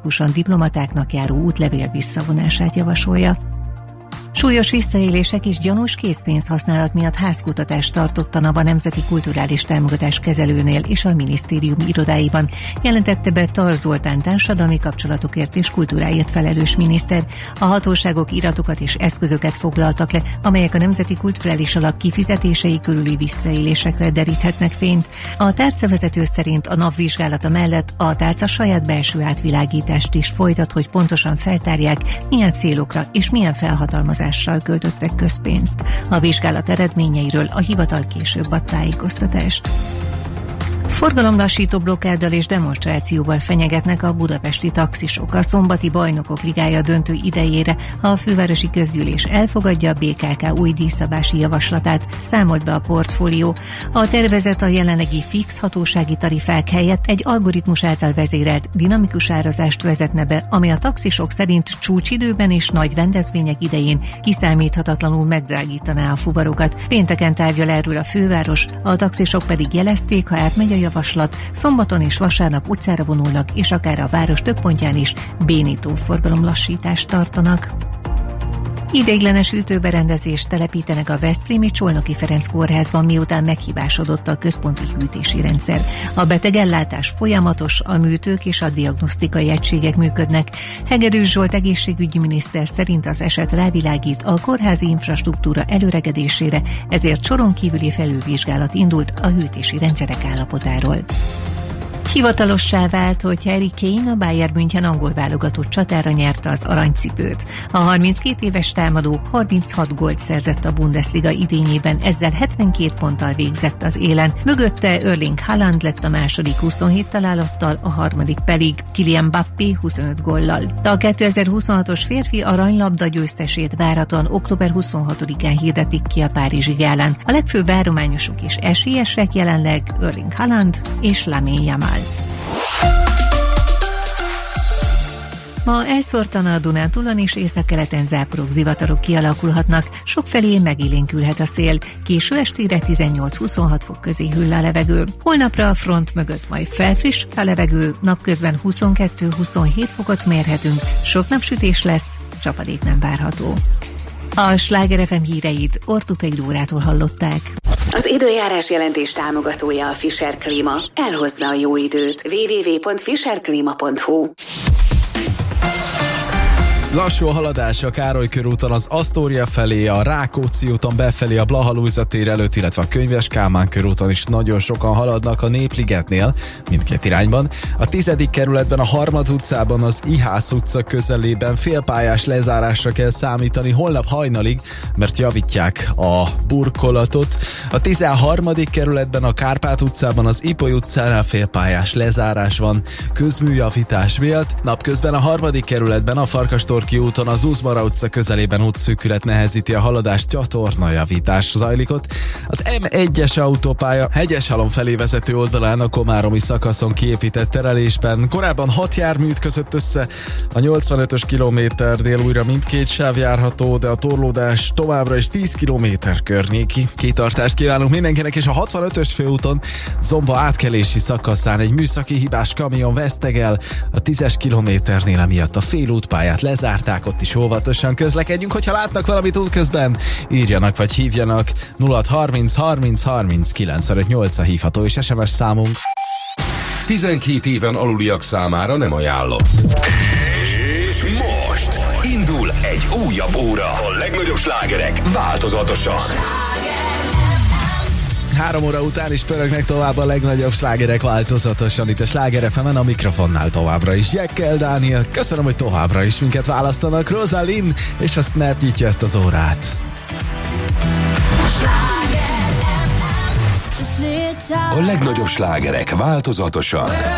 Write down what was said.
automatikusan diplomatáknak járó útlevél visszavonását javasolja. Súlyos visszaélések és gyanús készpénzhasználat miatt házkutatást tartott a NAV a Nemzeti Kulturális Támogatás Kezelőnél és a minisztérium irodáiban, jelentette be Tar Zoltán társadalmi kapcsolatokért és kultúráért felelős miniszter. A hatóságok iratokat és eszközöket foglaltak le, amelyek a Nemzeti Kulturális Alap kifizetései körüli visszaélésekre deríthetnek fényt. A tárcavezető szerint a NAV vizsgálata mellett a tárca saját belső átvilágítást is folytat, hogy pontosan feltárják, milyen célokra és milyen felhatalmazással költöttek közpénzt. A vizsgálat eredményeiről a hivatal később ad tájékoztatást. Forgalomlassító blokkáddal és demonstrációval fenyegetnek a budapesti taxisok a szombati Bajnokok Ligája döntő idejére, ha a fővárosi közgyűlés elfogadja a BKK új díjszabási javaslatát, számolt be a Portfólió. A tervezet a jelenlegi fix hatósági tarifák helyett egy algoritmus által vezérelt dinamikus árazást vezetne be, ami a taxisok szerint csúcsidőben és nagy rendezvények idején kiszámíthatatlanul megdrágítaná a fuvarokat. Pénteken tárgyal erről a főváros, a taxisok pedig jelezték, ha átmegy a javaslat, szombaton és vasárnap utcára vonulnak, és akár a város több pontján is bénító forgalomlassítást tartanak. Ideiglenes hűtőberendezést telepítenek a veszprémi Csolnoki Ferenc kórházban, miután meghibásodott a központi hűtési rendszer. A betegellátás folyamatos, a műtők és a diagnosztikai egységek működnek. Hegedűs Zsolt egészségügyi miniszter szerint az eset rávilágít a kórházi infrastruktúra előregedésére, ezért soron kívüli felülvizsgálat indult a hűtési rendszerek állapotáról. Hivatalossá vált, hogy Harry Kane, a Bayern München angol válogatott csatára nyerte az aranycipőt. A 32 éves támadó 36 gólt szerzett a Bundesliga idényében, ezzel 72 ponttal végzett az élen. Mögötte Erling Haaland lett a második 27 találattal, a harmadik pedig Kylian Mbappé 25 góllal. A 2026-os férfi aranylabda győztesét várhatóan október 26-án hirdetik ki a párizsi gálán. A legfőbb várományosok és esélyesek jelenleg Erling Haaland és Lamine Yamal. Ma elszórtan a Dunántúlon és északkeleten záporok, zivatarok kialakulhatnak, sokfelé megélénkülhet a szél, késő estére 18-26 fok közé hűl a levegő. Holnapra a front mögött majd felfrissül a levegő, napközben 22-27 fokot mérhetünk, sok napsütés lesz, csapadék nem várható. A Sláger FM híreit Ortutai Dórától hallották. Az időjárás jelentés támogatója a Fischer Klíma. Elhozza a jó időt. www.fischerklima.hu. Lassú a haladás a Károly körúton az Asztória felé, a Rákóczi úton befelé a Blaha Lujza tér előtt, illetve a Könyves Kálmán körúton is nagyon sokan haladnak a Népligetnél, mindkét irányban. A 10. kerületben a Harmad utcában az Ihász utca közelében félpályás lezárásra kell számítani holnap hajnalig, mert javítják a burkolatot. A 13. kerületben a Kárpát utcában az Ipoly utcánál félpályás lezárás van, közműjavítás vélt. Napközben a 3. kerületben a Farkastorki úton az Uzmara utca közelében útszűkület nehezíti a haladást, csatornajavítás zajlik ott. Az M1-es autópálya Hegyeshalom felé vezető oldalán a komáromi szakaszon kiépített terelésben korábban 6 jármű ütközött össze, a 85-ös kilométernél újra mindkét sáv járható, de a torlódás továbbra is 10 kilométer környéki. Kitartást kívánunk mindenkinek, és a 65-ös főúton Zomba átkelési szakaszán egy műszaki hibás kamion vesztegel, a 10-es kilométernél emiatt a félútpályát lezárták, ott is óvatosan közlekedjünk, hogyha látnak valamit útközben, írjanak vagy hívjanak. 0630 30 30 958 a hívható és SMS számunk. 12 éven aluliak számára nem ajánlott. És most indul egy újabb óra. A legnagyobb slágerek változatosan. 3 óra után is pörögnek tovább a legnagyobb slágerek változatosan itt a Sláger FM-en, a mikrofonnál továbbra is Jekkel Dániel. Köszönöm, hogy továbbra is minket választanak. Rosalind és a Snap nyitja ezt az órát. A legnagyobb slágerek változatosan.